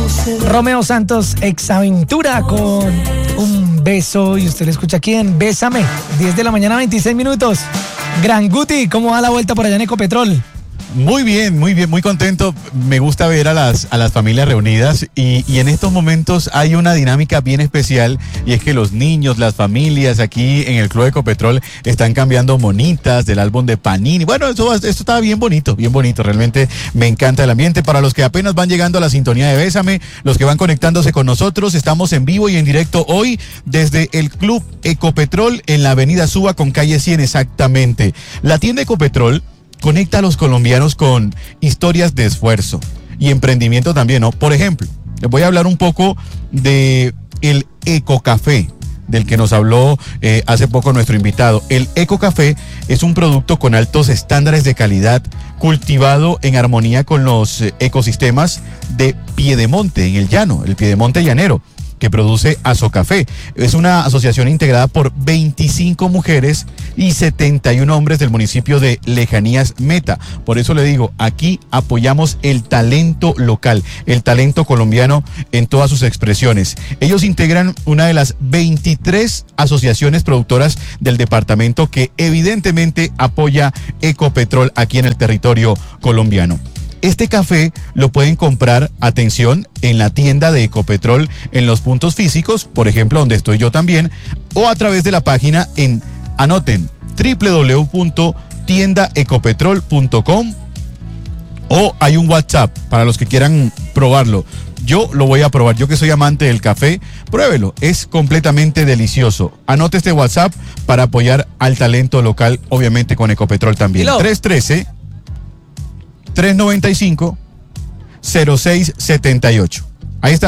Romeo Santos, Exaventura con un beso. Y usted le escucha aquí en Bésame, 10 de la mañana, 26 minutos. Gran Guti, ¿cómo va la vuelta por allá en Ecopetrol? Muy bien, muy contento. Me gusta ver a las familias reunidas y en estos momentos hay una dinámica bien especial, y es que los niños, las familias aquí en el Club Ecopetrol están cambiando monitas del álbum de Panini. Bueno, esto está bien bonito, realmente me encanta el ambiente. Para los que apenas van llegando a la sintonía de Bésame, los que van conectándose con nosotros, estamos en vivo y en directo hoy desde el Club Ecopetrol en la avenida Suba con calle 100 exactamente. La tienda Ecopetrol conecta a los colombianos con historias de esfuerzo y emprendimiento también, ¿no? Por ejemplo, les voy a hablar un poco de el Ecocafé, del que nos habló hace poco nuestro invitado. El Ecocafé es un producto con altos estándares de calidad, cultivado en armonía con los ecosistemas de Piedemonte, en el llano, el Piedemonte llanero, que produce Azocafé. Es una asociación integrada por 25 mujeres y 71 hombres del municipio de Lejanías Meta. Por eso le digo, aquí apoyamos el talento local, el talento colombiano en todas sus expresiones. Ellos integran una de las 23 asociaciones productoras del departamento que evidentemente apoya Ecopetrol aquí en el territorio colombiano. Este café lo pueden comprar, atención, en la tienda de Ecopetrol, en los puntos físicos, por ejemplo, donde estoy yo también, o a través de la página anoten, www.tiendaecopetrol.com, o hay un WhatsApp para los que quieran probarlo. Yo lo voy a probar, yo que soy amante del café, pruébelo, es completamente delicioso. Anote este WhatsApp para apoyar al talento local, obviamente con Ecopetrol también. 313-395-0678. Ahí está,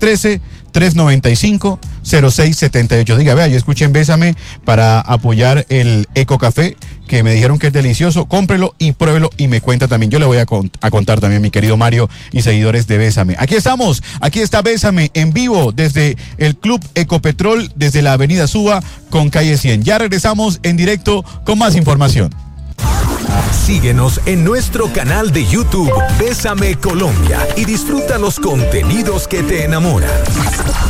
313-395-0678. Diga, vea, yo escuché en Bésame para apoyar el Ecocafé, que me dijeron que es delicioso. Cómprelo y pruébelo y me cuenta también. Yo le voy a contar también, mi querido Mario y seguidores de Bésame. Aquí estamos, aquí está Bésame en vivo desde el Club Ecopetrol, desde la avenida Suba con calle 100. Ya regresamos en directo con más información. Síguenos en nuestro canal de YouTube Bésame Colombia y disfruta los contenidos que te enamoran.